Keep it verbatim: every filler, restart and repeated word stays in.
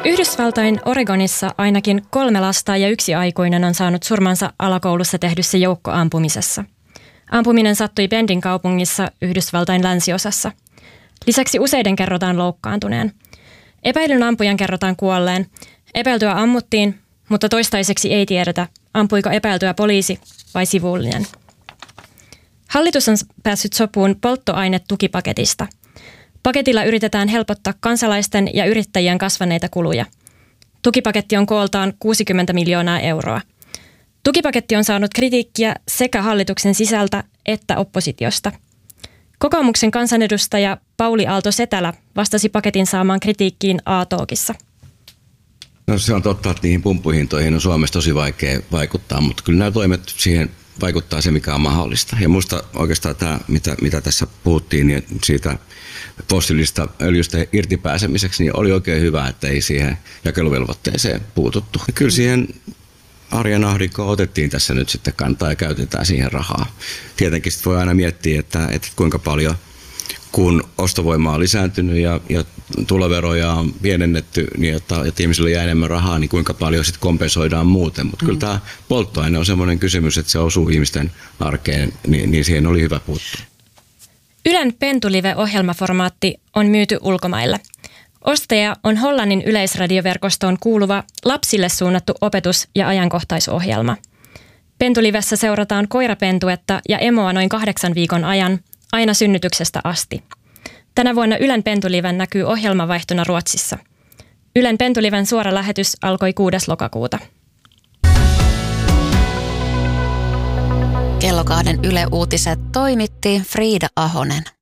Yhdysvaltain Oregonissa ainakin kolme lasta ja yksi aikuinen on saanut surmansa alakoulussa tehdyssä joukkoampumisessa. Ampuminen sattui Bendin kaupungissa Yhdysvaltain länsiosassa. Lisäksi useiden kerrotaan loukkaantuneen. Epäilyn ampujan kerrotaan kuolleen. Epäiltyä ammuttiin, mutta toistaiseksi ei tiedetä, ampuiko epäiltyä poliisi vai sivullinen. Hallitus on päässyt sopuun polttoainetukipaketista. Paketilla yritetään helpottaa kansalaisten ja yrittäjien kasvaneita kuluja. Tukipaketti on kooltaan kuusikymmentä miljoonaa euroa. Tukipaketti on saanut kritiikkiä sekä hallituksen sisältä että oppositiosta. Kokoomuksen kansanedustaja Pauli Aalto-Setälä vastasi paketin saamaan kritiikkiin A-talkissa. No se on totta, että niihin pumppuhintoihin on Suomessa tosi vaikea vaikuttaa, mutta kyllä nämä toimet siihen vaikuttaa se, mikä on mahdollista. Ja minusta oikeastaan tämä, mitä, mitä tässä puhuttiin, niin siitä fossiilista öljystä irtipääsemiseksi, niin oli oikein hyvä, että ei siihen jakeluvelvoitteeseen puututtu. Ja kyllä siihen arjen ahdinkoon otettiin tässä nyt sitten kantaa ja käytetään siihen rahaa. Tietenkin voi aina miettiä, että, että kuinka paljon, kun ostovoima on lisääntynyt ja, ja tuloveroja on pienennetty, niin että, että ihmisille jää enemmän rahaa, niin kuinka paljon sitten kompensoidaan muuten. Mutta mm. kyllä tämä polttoaine on sellainen kysymys, että se osuu ihmisten arkeen, niin, niin siihen oli hyvä puuttua. Ylen Pentulive-ohjelmaformaatti on myyty ulkomaille. Ostaja on Hollannin yleisradioverkostoon kuuluva lapsille suunnattu opetus- ja ajankohtaisohjelma. Pentulivessä seurataan koirapentuetta ja emoa noin kahdeksan viikon ajan, aina synnytyksestä asti. Tänä vuonna Ylen Pentuliven näkyy ohjelmavaihtona Ruotsissa. Ylen Pentuliven suora lähetys alkoi kuudes lokakuuta. Kello kahden Yle Uutiset toimitti Friida Ahonen.